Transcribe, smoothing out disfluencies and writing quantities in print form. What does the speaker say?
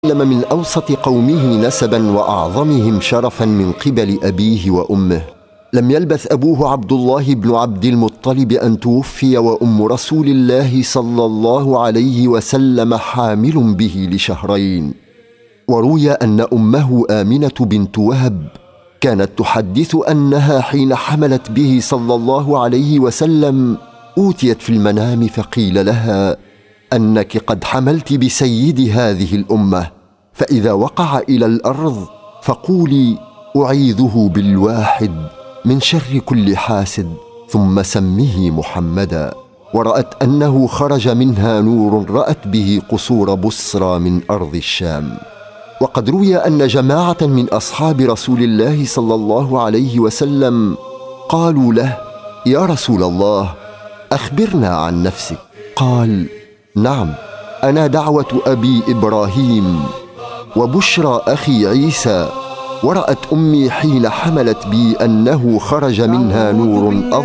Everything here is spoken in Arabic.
من أوسط قومه نسبا وأعظمهم شرفا من قبل أبيه وأمه. لم يلبث أبوه عبد الله بن عبد المطلب أن توفي، وأم رسول الله صلى الله عليه وسلم حامل به لشهرين. وروي أن أمه آمنة بنت وهب كانت تحدث أنها حين حملت به صلى الله عليه وسلم أوتيت في المنام فقيل لها أنك قد حملت بسيد هذه الأمة، فإذا وقع إلى الأرض فقولي أعيذه بالواحد من شر كل حاسد، ثم سميه محمدا. ورأت أنه خرج منها نور رأت به قصور بصرى من أرض الشام. وقد روي أن جماعة من أصحاب رسول الله صلى الله عليه وسلم قالوا له: يا رسول الله، أخبرنا عن نفسك. قال: نعم، أنا دعوة أبي إبراهيم وبشرى أخي عيسى. ورأت أمي حين حملت بي أنه خرج منها نور